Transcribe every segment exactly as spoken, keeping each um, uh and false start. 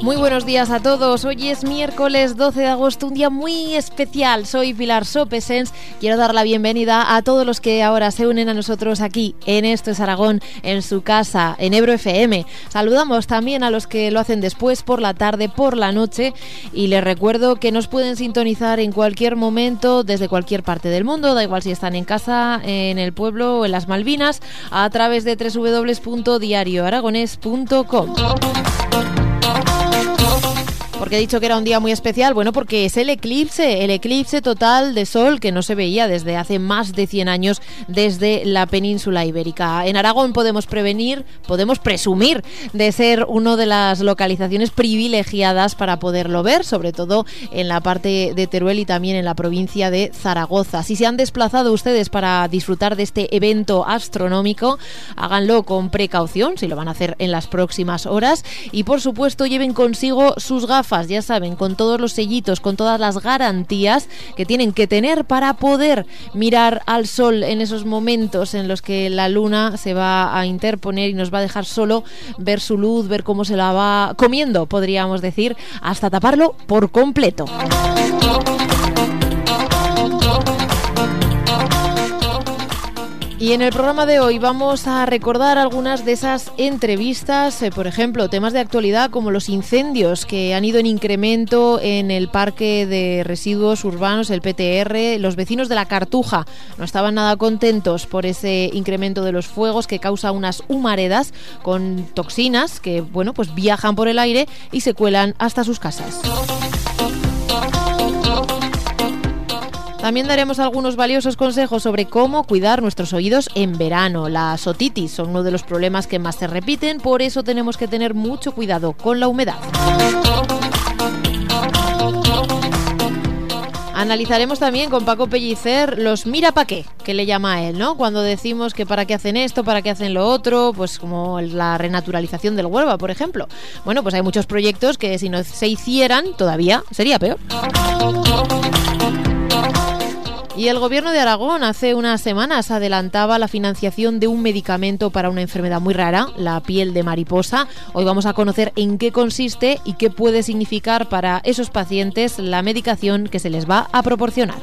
Muy buenos días a todos. Hoy es miércoles doce de agosto, un día muy especial. Soy Pilar Sopesens. Quiero dar la bienvenida a todos los que ahora se unen a nosotros aquí en Esto es Aragón, en su casa, en Ebro F M. Saludamos también a los que lo hacen después, por la tarde, por la noche. Y les recuerdo que nos pueden sintonizar en cualquier momento, desde cualquier parte del mundo. Da igual si están en casa, en el pueblo o en las Malvinas, a través de doble u doble u doble u punto diario aragonés punto com. ¿Por qué he dicho que era un día muy especial? Bueno, porque es el eclipse, el eclipse total de sol que no se veía desde hace más de cien años desde la península ibérica. En Aragón podemos prevenir, podemos presumir de ser una de las localizaciones privilegiadas para poderlo ver, sobre todo en la parte de Teruel y también en la provincia de Zaragoza. Si se han desplazado ustedes para disfrutar de este evento astronómico, háganlo con precaución, si lo van a hacer en las próximas horas, y por supuesto lleven consigo sus gafas, ya saben, con todos los sellitos, con todas las garantías que tienen que tener para poder mirar al sol en esos momentos en los que la luna se va a interponer y nos va a dejar solo ver su luz, ver cómo se la va comiendo, podríamos decir, hasta taparlo por completo. Y en el programa de hoy vamos a recordar algunas de esas entrevistas, eh, por ejemplo, temas de actualidad como los incendios que han ido en incremento en el Parque de Residuos Urbanos, el P T R. Los vecinos de la Cartuja no estaban nada contentos por ese incremento de los fuegos que causa unas humaredas con toxinas que, bueno, pues viajan por el aire y se cuelan hasta sus casas. También daremos algunos valiosos consejos sobre cómo cuidar nuestros oídos en verano. Las otitis son uno de los problemas que más se repiten, por eso tenemos que tener mucho cuidado con la humedad. Analizaremos también con Paco Pellicer los mira pa' qué, que le llama a él, ¿no? Cuando decimos que para qué hacen esto, para qué hacen lo otro, pues como la renaturalización del Huelva, por ejemplo. Bueno, pues hay muchos proyectos que si no se hicieran todavía sería peor. Y el Gobierno de Aragón hace unas semanas adelantaba la financiación de un medicamento para una enfermedad muy rara, la piel de mariposa. Hoy vamos a conocer en qué consiste y qué puede significar para esos pacientes la medicación que se les va a proporcionar.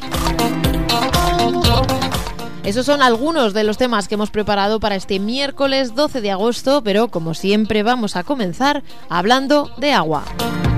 Esos son algunos de los temas que hemos preparado para este miércoles doce de agosto, pero como siempre vamos a comenzar hablando de agua.